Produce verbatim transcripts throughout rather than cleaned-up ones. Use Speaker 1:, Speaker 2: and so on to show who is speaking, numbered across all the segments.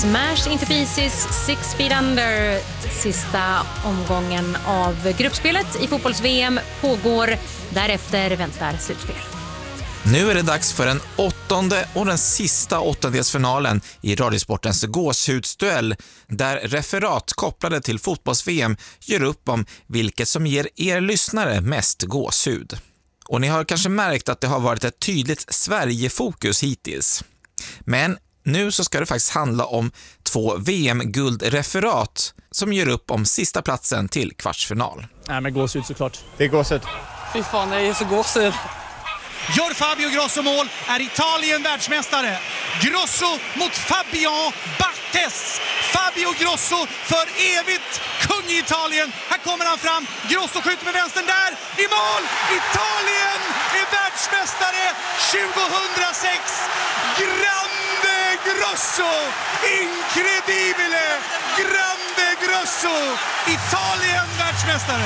Speaker 1: Smash into pieces, six feet under. Sista omgången av gruppspelet i fotbolls-V M pågår. Därefter väntar slutspel.
Speaker 2: Nu är det dags för den åttonde och den sista åttondelsfinalen i Radiosportens gåshudsduell, där referat kopplade till fotbolls-V M gör upp om vilket som ger er lyssnare mest gåshud. Och ni har kanske märkt att det har varit ett tydligt Sverige-fokus hittills. Men nu så ska det faktiskt handla om två V M-guldreferat som gör upp om sista platsen till kvartsfinal.
Speaker 3: Nej, men gåshud såklart.
Speaker 4: Det är gåshud.
Speaker 5: Fy fan, det är så gåshud.
Speaker 6: Gör Fabio Grosso mål, är Italien världsmästare. Grosso mot Fabian Barthez. Fabio Grosso för evigt kung i Italien. Här kommer han fram. Grosso skjuter med vänstern där. I mål! Italien är världsmästare tjugohundrasex. Grande Grosso! Incredibile! Grande Grosso! Italien världsmästare.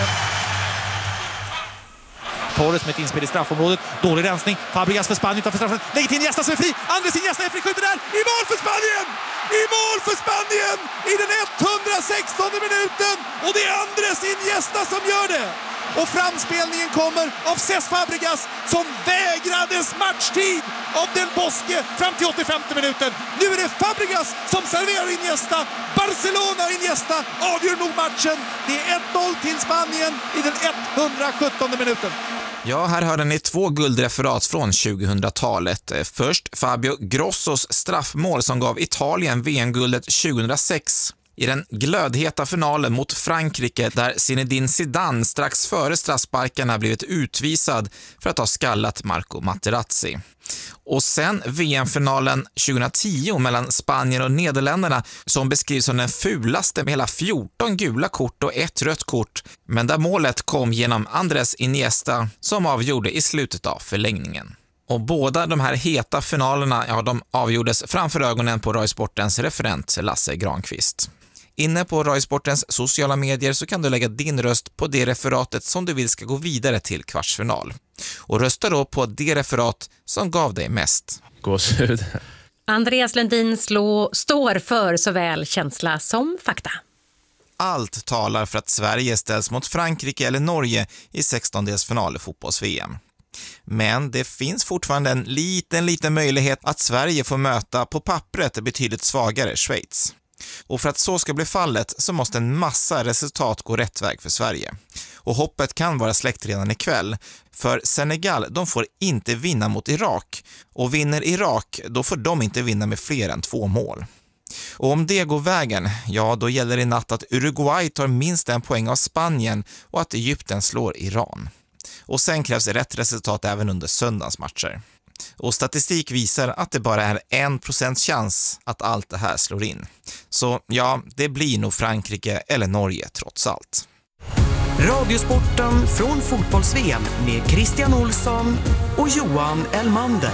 Speaker 3: Torres med ett inspel i straffområdet. Dålig rensning. Fabregas för Spanien utanför straffen. Lägger till Iniesta som är fri. Andres Iniesta är fri. Skjuter där. I mål för Spanien! I mål för Spanien! I den etthundrasextonde minuten. Och det är Andres Iniesta som gör det. Och framspelningen kommer av Cesc Fabregas som vägrades matchtid av Del Bosque fram till åttiofemte minuten. Nu är det Fabregas som serverar Iniesta. Barcelona Iniesta avgör nog matchen. Det är ett noll till Spanien i den etthundrasjuttonde minuten.
Speaker 2: Ja, här hörde ni två guldreferat från tjugohundratalet. Först Fabio Grossos straffmål som gav Italien V M-guldet tjugohundrasex. I den glödheta finalen mot Frankrike där Zinedine Zidane strax före straffsparkarna blivit utvisad för att ha skallat Marco Materazzi. Och sen V M-finalen tjugohundratio mellan Spanien och Nederländerna som beskrivs som den fulaste med hela fjorton gula kort och ett rött kort, men där målet kom genom Andres Iniesta som avgjorde i slutet av förlängningen. Och båda de här heta finalerna, ja, de avgjordes framför ögonen på Radiosportens referent Lasse Granqvist. Inne på Radiosportens sociala medier så kan du lägga din röst på det referatet som du vill ska gå vidare till kvartsfinal. Och rösta då på det referat som gav dig mest.
Speaker 4: Gåshud.
Speaker 1: Andreas Lundin slå, står för såväl känsla som fakta.
Speaker 2: Allt talar för att Sverige ställs mot Frankrike eller Norge i sextondelsfinal i fotbolls-V M. Men det finns fortfarande en liten, liten möjlighet att Sverige får möta på pappret betydligt svagare Schweiz. Och för att så ska bli fallet så måste en massa resultat gå rätt väg för Sverige. Och hoppet kan vara släckt redan ikväll. För Senegal, de får inte vinna mot Irak. Och vinner Irak, då får de inte vinna med fler än två mål. Och om det går vägen, ja då gäller det i natt att Uruguay tar minst en poäng av Spanien och att Egypten slår Iran. Och sen krävs rätt resultat även under söndagens matcher. Och statistik visar att det bara är en procents chans att allt det här slår in. Så ja, det blir nog Frankrike eller Norge trots allt.
Speaker 7: Radiosporten från fotbolls-V M med Christian Olsson och Johan Elmander.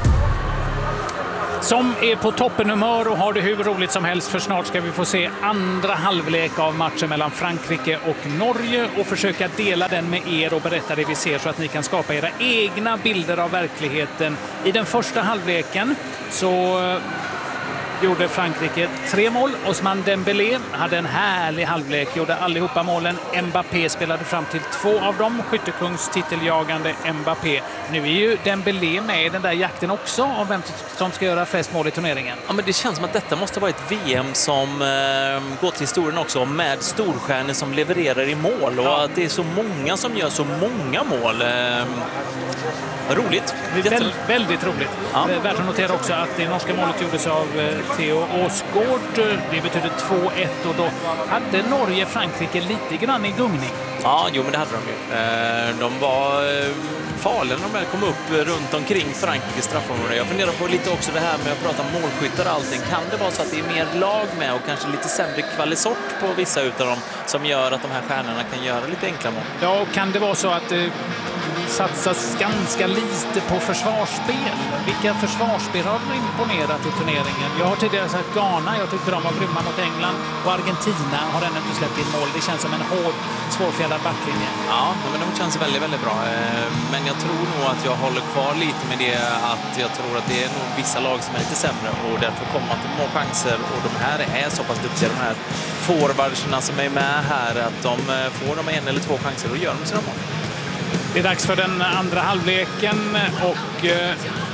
Speaker 8: Som är på toppenhumör och har det hur roligt som helst, för snart ska vi få se andra halvlek av matchen mellan Frankrike och Norge och försöka dela den med er och berätta det vi ser så att ni kan skapa era egna bilder av verkligheten. I den första halvleken så gjorde Frankrike tre mål. Ousmane Dembélé hade en härlig halvlek, gjorde allihopa målen. Mbappé spelade fram till två av dem, skyttekungstiteljagande Mbappé. Nu är ju Dembélé med i den där jakten också om vem som ska göra flest mål i turneringen.
Speaker 5: Ja, men det känns som att detta måste vara ett V M som eh, går till historien också med storstjärnor som levererar i mål och ja. Att det är så många som gör så många mål. Eh, roligt.
Speaker 8: Väl, väldigt roligt. Ja. Värt att notera också att det norska målet gjordes av Theo Åsgård. Det betyder två ett och då hade Norge Frankrike lite grann i gungning.
Speaker 5: Ja, jo men det hade de ju. De var farliga när de kom upp runt omkring Frankrikes straffområde. Jag funderar på lite också det här med att prata om målskyttar och allting. Kan det vara så att det är mer lag med och kanske lite sämre kvalisort på vissa utav dem som gör att de här stjärnorna kan göra lite enkla mål?
Speaker 8: Ja, och kan det vara så att satsas ganska lite på försvarsspel. Vilka försvarsspel har du imponerat i turneringen? Jag har tidigare sagt Ghana, jag tyckte de var grymma mot England, och Argentina har ännu inte släppt in mål. Det känns som en hård, svårfjällad backlinje.
Speaker 5: Ja, men de känns väldigt, väldigt bra. Men jag tror nog att jag håller kvar lite med det, att jag tror att det är nog vissa lag som är lite sämre, och därför kommer man till många chanser, och de här är så pass duktiga, de här forwardsarna som är med här, att de får de en eller två chanser och gör de sina mål.
Speaker 8: Det är dags för den andra halvleken, och eh,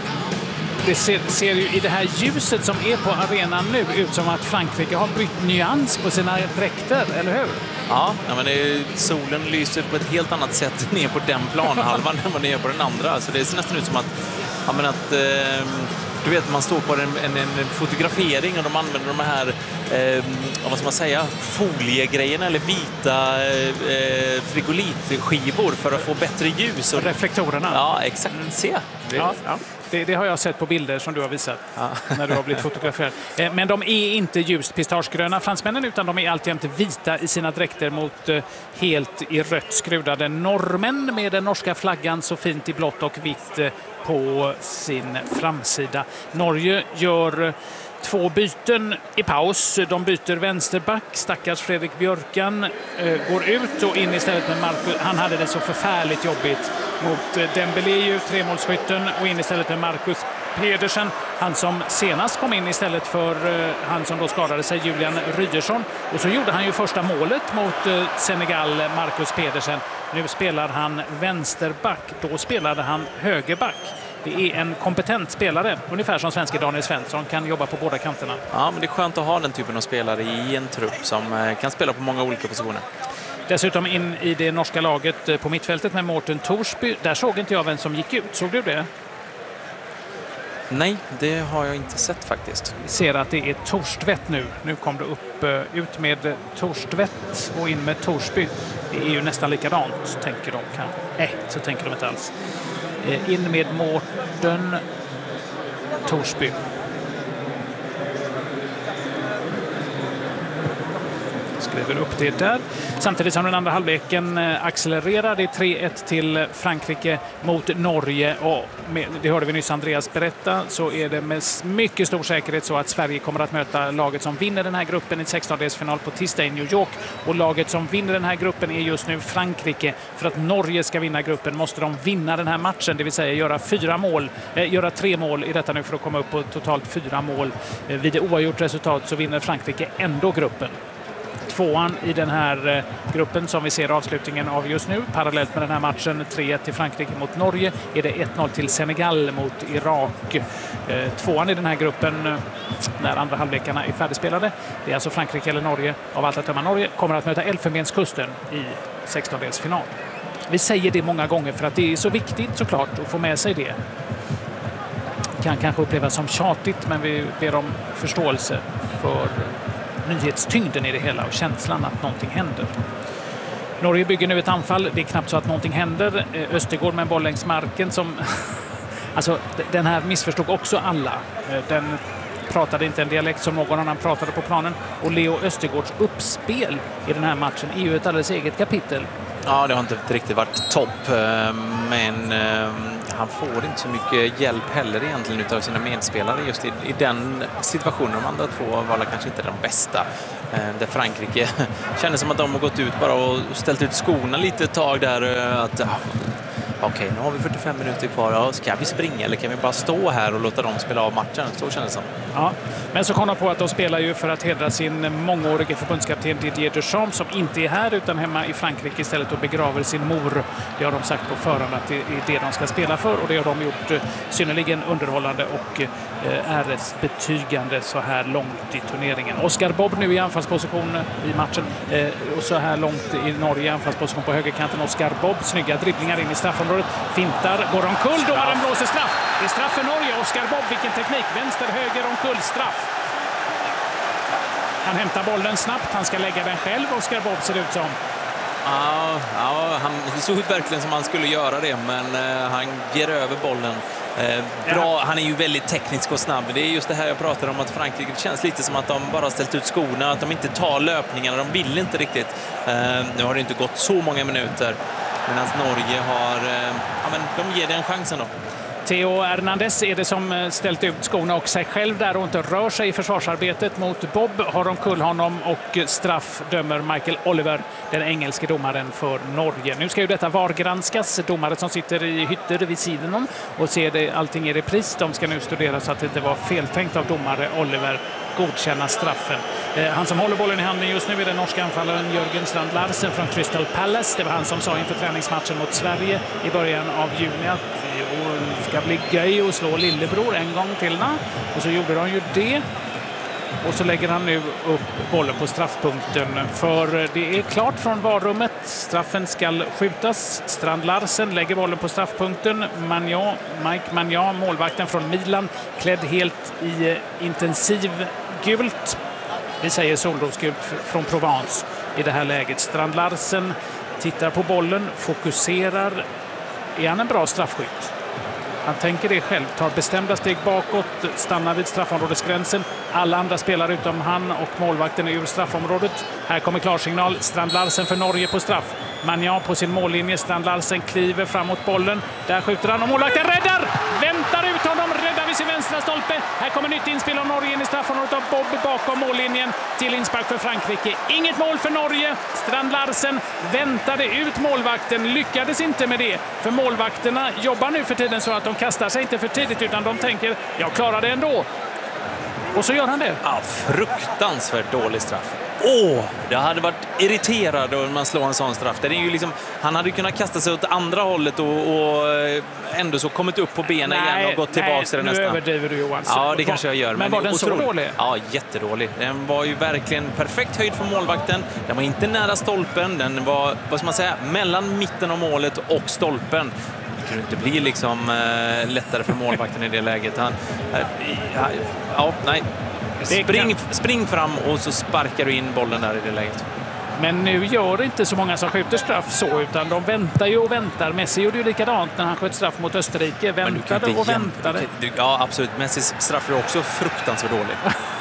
Speaker 8: det ser, ser ju i det här ljuset som är på arenan nu ut som att Frankrike har bytt nyans på sina dräkter, eller hur?
Speaker 5: Ja, men det är, solen lyser på ett helt annat sätt ner på den planhalvan än vad det gör på den andra. Så det ser nästan ut som att, ja, men att eh, du vet, man står på en, en, en fotografering och de använder de här eh, vad ska man säga, foliegrejerna eller vita eh, frigolitskivor för att få bättre ljus. Och
Speaker 8: reflektorerna.
Speaker 5: Ja, exakt. Se. Det,
Speaker 8: ja, ja. Det, det har jag sett på bilder som du har visat, ja, när du har blivit fotograferad. Eh, men de är inte ljust pistagegröna, fransmännen, utan de är alltjämt vita i sina dräkter mot eh, helt i rött skrudade norrmän med den norska flaggan så fint i blått och vitt eh, på sin framsida. Norge gör två byten i paus. De byter vänsterback. Stackars Fredrik Björkan eh, går ut och in istället med Marcus. Han hade det så förfärligt jobbigt mot eh, Dembélé, tremålsskytten, och in istället med Marcus Pedersen. Han som senast kom in istället för eh, han som då skadade sig, Julian Rydersson. Och så gjorde han ju första målet mot eh, Senegal, Marcus Pedersen. Nu spelar han vänsterback. Då spelade han högerback. Det är en kompetent spelare, ungefär som svenska Daniel Svensson, kan jobba på båda kanterna.
Speaker 5: Ja, men det är skönt att ha den typen av spelare i en trupp som kan spela på många olika positioner.
Speaker 8: Dessutom in i det norska laget på mittfältet med Morten Torsby. Där såg inte jag vem som gick ut. Såg du det?
Speaker 5: Nej, det har jag inte sett faktiskt.
Speaker 8: Vi ser att det är Torstvedt nu. Nu kom det upp ut med Torstvedt och in med Torsby. Det är ju nästan likadant, tänker de kanske. Nej, så tänker de inte alls. In med Morten Torsby. Skriver upp det där. Samtidigt som den andra halvleken accelererar. Det är tre ett till Frankrike mot Norge. Och med, det hörde vi nyss Andreas berätta, så är det med mycket stor säkerhet så att Sverige kommer att möta laget som vinner den här gruppen i sextondelsfinal på tisdag i New York. Och laget som vinner den här gruppen är just nu Frankrike. För att Norge ska vinna gruppen måste de vinna den här matchen, det vill säga göra fyra mål, eh, göra tre mål i detta nu för att komma upp på totalt fyra mål. Eh, vid det oavgjort resultat så vinner Frankrike ändå gruppen. Tvåan i den här gruppen som vi ser avslutningen av just nu. Parallellt med den här matchen tre ett till Frankrike mot Norge är det ett noll till Senegal mot Irak. Tvåan i den här gruppen när andra halvlekarna är färdigspelade. Det är alltså Frankrike eller Norge. Av allt att döma Norge kommer att möta Elfenbenskusten i sextondelsfinal. Vi säger det många gånger för att det är så viktigt såklart att få med sig det. Det kan kanske upplevas som tjatigt, men vi ber om förståelse för nyhetstyngden i det hela och känslan att någonting händer. Norge bygger nu ett anfall. Det är knappt så att någonting händer. Östergård med en boll längs marken som... alltså, den här missförstod också alla. Den pratade inte en dialekt som någon annan pratade på planen. Och Leo Östergårds uppspel i den här matchen är ju ett alldeles eget kapitel.
Speaker 5: Ja, det har inte riktigt varit topp, men han får inte så mycket hjälp heller egentligen utav sina medspelare just i, i den situationen. De andra två var kanske inte de bästa. Där Frankrike känner som att de har gått ut bara och ställt ut skorna lite ett tag där. Att, ja, okej, nu har vi fyrtiofem minuter kvar. Ja, ska vi springa eller kan vi bara stå här och låta dem spela av matchen? Så känns det som.
Speaker 8: Ja, men så kom de på att de spelar ju för att hedra sin mångårige förbundskapten Didier Deschamps som inte är här utan hemma i Frankrike istället och begraver sin mor. Det har de sagt på förhand att det är det de ska spela för och det har de gjort synnerligen underhållande och äresbetygande så här långt i turneringen. Oscar Bob nu i anfallsposition i matchen och så här långt i Norge i anfallsposition på högerkanten. Oscar Bob, snygga dribblingar in i straffområdet, fintar, går omkull, domaren blåser straff. Det är straff för Norge. Oscar Bob, vilken teknik, vänster, höger, omkull, straff. Han hämtar bollen snabbt, han ska lägga den själv, Oscar Bob ser det ut som.
Speaker 5: Ja, ja han såg ut verkligen som han skulle göra det, men uh, han ger över bollen. Uh, bra, ja. Han är ju väldigt teknisk och snabb. Det är just det här jag pratar om, att Frankrike känns lite som att de bara har ställt ut skorna, att de inte tar löpningarna, de vill inte riktigt. Uh, nu har det inte gått så många minuter, medan Norge har uh, ja, men de ger den chansen då.
Speaker 8: Theo Hernandez är det som ställt ut skorna och sig själv där och inte rör sig i försvarsarbetet. Mot Bob har de kull honom och straff dömer Michael Oliver, den engelske domaren för Norge. Nu ska ju detta vargranskas. Domare som sitter i hytter vid sidan om och ser det, allting i repris. De ska nu studera så att det inte var feltänkt av domare Oliver godkänna straffen. Eh, han som håller bollen i handen just nu är den norska anfallaren Jörgen Strand Larsen från Crystal Palace. Det var han som sa inför träningsmatchen mot Sverige i början av juni att det ska bli göj att slå lillebror en gång till. Och så gjorde de ju det. Och så lägger han nu upp bollen på straffpunkten. För det är klart från varummet. Straffen ska skjutas. Strand Larsen lägger bollen på straffpunkten. Magnan, Mike Magnan, målvakten från Milan, klädd helt i intensiv gult. Vi säger solrosgult från Provence i det här läget. Strand Larsen tittar på bollen, fokuserar. Är han en bra straffskytt? Han tänker det själv, tar bestämda steg bakåt, stannar vid straffområdesgränsen. Alla andra spelare utom han och målvakten är ur straffområdet. Här kommer klarsignal. Strand Larsen för Norge på straff. Magnan på sin mållinje. Strand Larsen kliver framåt bollen. Där skjuter han och målvakten räddar! Väntar ut honom, räddar vid sin vänstra stolpe. Här kommer nytt inspel av Norge in i straffområdet av Bob bakom mållinjen till inspark för Frankrike. Inget mål för Norge. Strand Larsen väntade ut målvakten, lyckades inte med det. För målvakterna jobbar nu för tiden så att de kastar sig inte för tidigt utan de tänker, jag klarar det ändå. Och så gör han det.
Speaker 5: Ja, fruktansvärt dålig straff. Åh, det hade varit irriterad om man slår en sån straff. Det är ju liksom, han hade kunnat kasta sig åt andra hållet och, och ändå så kommit upp på benen nej, igen och gått tillbaka till den nästan.
Speaker 8: Nu överdriver du, Johan.
Speaker 5: Ja, det kanske jag gör.
Speaker 8: Men, men var den otroligt. Så dålig?
Speaker 5: Ja, jättedålig. Den var ju verkligen perfekt höjd för målvakten. Den var inte nära stolpen. Den var, vad ska man säga, mellan mitten av målet och stolpen. Det kunde inte bli liksom äh, lättare för målvakten i det läget. Han, äh, ja, ja, nej. Spring, spring fram och så sparkar du in bollen där i det läget.
Speaker 8: Men nu gör inte så många som skjuter straff så, utan de väntar ju och väntar. Messi gjorde ju likadant när han sköt straff mot Österrike. Väntade och väntade.
Speaker 5: Du, ja, absolut. Messis straff är också fruktansvärt dålig.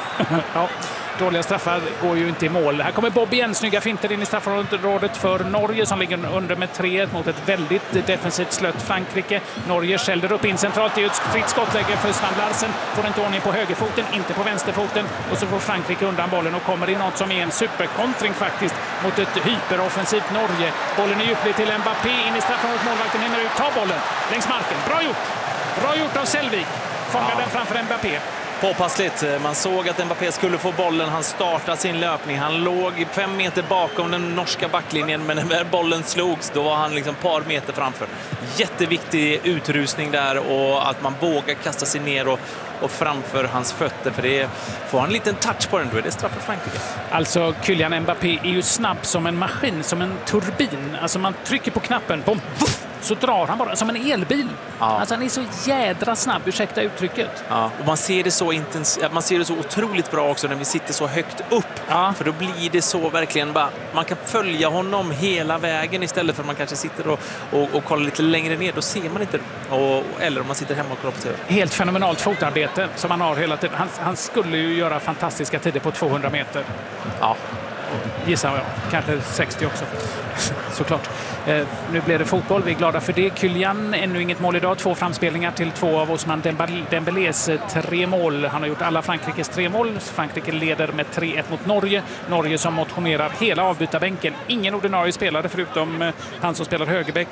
Speaker 8: Ja, dåliga straffar går ju inte i mål. Här kommer Bob igen, snygga finter in i straffområdet för Norge som ligger under med tre ett mot ett väldigt defensivt slött Frankrike. Norge skäller upp in centralt i ett fritt skottläge för Strand Larsen. Får inte ordning på högerfoten, inte på vänsterfoten. Och så får Frankrike undan bollen och kommer in något som är en superkontring faktiskt mot ett hyperoffensivt Norge. Bollen är djupled till Mbappé in i straffområdet. Målvakten hinner ut, ta bollen längs marken. Bra gjort! Bra gjort av Selvik. Fångar ja. den framför Mbappé.
Speaker 5: Påpassligt. Man såg att Mbappé skulle få bollen. Han startade sin löpning. Han låg fem meter bakom den norska backlinjen, men när bollen slogs då var han liksom ett par meter framför. Jätteviktig utrustning där och att man vågar kasta sig ner och, och framför hans fötter, för det får han en liten touch på den, då är det straff för Frankrike.
Speaker 8: Alltså Kylian Mbappé är ju snabb som en maskin, som en turbin. Alltså man trycker på knappen, bom, vuff, så drar han bara som en elbil. Ja. Alltså han är så jädra snabb, ursäkta uttrycket.
Speaker 5: Ja. Och man ser det så intensivt, man ser det så otroligt bra också när vi sitter så högt upp. Ja. För då blir det så verkligen bara, man kan följa honom hela vägen istället för att man kanske sitter och, och, och kollar lite längre ner, då ser man inte. Och, eller om man sitter hemma och kollar på T V.
Speaker 8: Helt fenomenalt fotarbete som han har hela tiden. Han, han skulle ju göra fantastiska tider på tvåhundra meter. Ja. Gissar jag. Kanske sextio också. Såklart. Eh, nu blir det fotboll. Vi är glada för det. Kylian, ännu inget mål idag. Två framspelningar till två av Ousmane Dembélés tre mål. Han har gjort alla Frankrikes tre mål. Frankrike leder med tre ett mot Norge. Norge som motionerar hela avbytarbänken. Ingen ordinarie spelare förutom eh, han som spelar högerback,